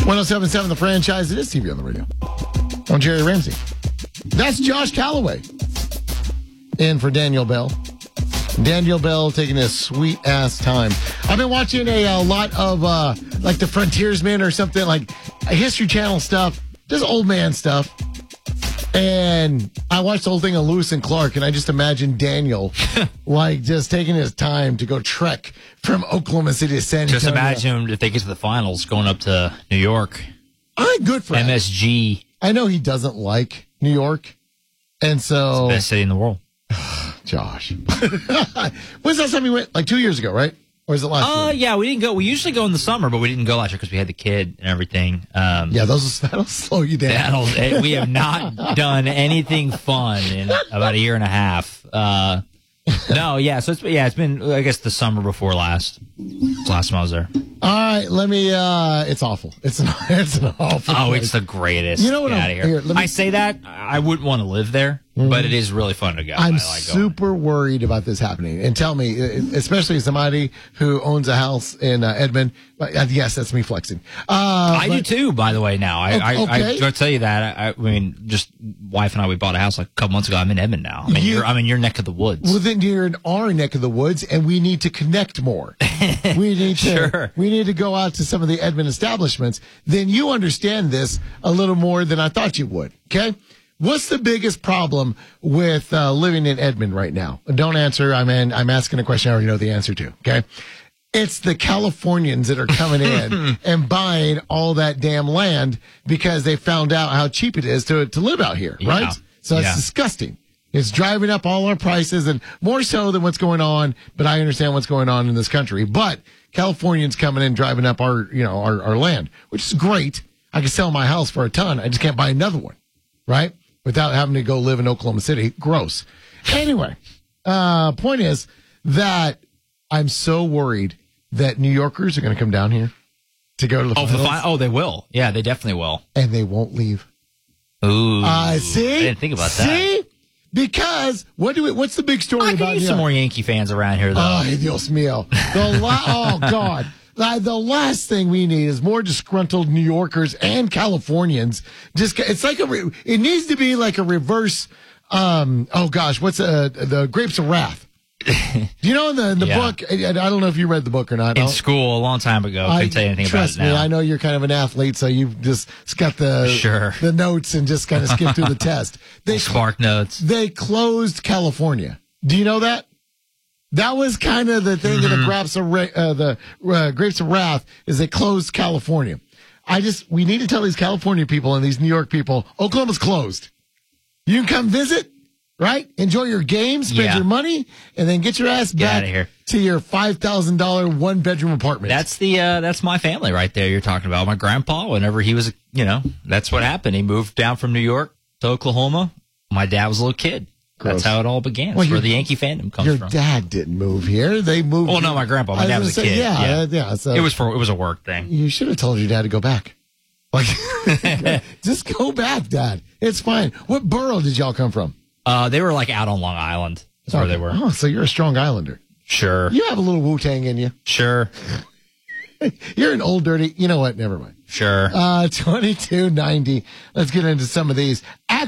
1077 The Franchise. It is TV on the radio. I'm Jerry Ramsey. That's Josh Calloway in for Daniel Bell. Daniel Bell taking a sweet-ass time. I've been watching a lot of, like, The Frontiersman or something, like History Channel stuff, just old man stuff. And I watched the whole thing of Lewis and Clark, and I just imagine Daniel, like, just taking his time to go trek from Oklahoma City to San Antonio. Just imagine if they get to the finals, going up to New York. I'm good for him. MSG. I know he doesn't like New York, and so... It's the best city in the world. Josh. When's the last time we went? Like 2 years ago, right? Or is it last year? Yeah, we didn't go. We usually go in the summer, but we didn't go last year because we had the kid and everything. Yeah, that'll slow you down. We have not done anything fun in about a year and a half. No, yeah. So it's been, I guess, the summer before last. Last time I was there. All right, let me. It's awful. It's an awful. Oh, place. It's the greatest. You know what? Get out of here. I say that I wouldn't want to live there, but it is really fun to go. I'm I like super worried about this happening. And tell me, especially somebody who owns a house in Edmond. Yes, that's me flexing. I do too, by the way. Now I gotta tell you that. I mean, just wife and I, we bought a house like a couple months ago. I'm in Edmond now. I'm in your neck of the woods. Well, then you're in our neck of the woods, and we need to connect more. We need to. We need to go out to some of the Edmond establishments. Then you understand this a little more than I thought you would. Okay. What's the biggest problem with living in Edmond right now? Don't answer. I'm asking a question I already know the answer to. Okay. It's the Californians that are coming in and buying all that damn land because they found out how cheap it is to live out here, right? Yeah. So it's disgusting. It's driving up all our prices, and more so than what's going on, but I understand what's going on in this country. But Californians coming in, driving up our land, which is great. I can sell my house for a ton. I just can't buy another one, right? Without having to go live in Oklahoma City. Gross. Anyway, point is that I'm so worried that New Yorkers are going to come down here to go to the finals. They will. Yeah, they definitely will. And they won't leave. Ooh. See? I didn't think about that. See? Because what's the big story about? I can use some more Yankee fans around here, though. Oh, Dios mío. Oh, God. The last thing we need is more disgruntled New Yorkers and Californians. It's like it needs to be like a reverse. What's the Grapes of Wrath? Do you know in the book? I don't know if you read the book or not. In school a long time ago. Couldn't tell you anything about it now. Trust me, I know you're kind of an athlete, so you've just got the notes and just kind of skipped through the test. Spark notes. They closed California. Do you know that? That was kind of the thing of the Grapes of Wrath is they closed California. We need to tell these California people and these New York people, Oklahoma's closed. You can come visit, right? Enjoy your game, spend your money, and then get your ass back to your $5,000 one-bedroom apartment. That's my family right there you're talking about. My grandpa, whenever he was, that's what happened. He moved down from New York to Oklahoma. My dad was a little kid. Gross. That's how it all began. That's where the Yankee fandom comes from. Your dad didn't move here. They moved. Oh, no, my grandpa. My dad was a kid. Yeah. So it was a work thing. You should have told your dad to go back. Like, just go back, Dad. It's fine. What borough did y'all come from? They were like out on Long Island. That's where they were. Oh, so you're a strong Islander. Sure. You have a little Wu-Tang in you. Sure. You're an old dirty. You know what? Never mind. Sure. 2290. Let's get into some of these.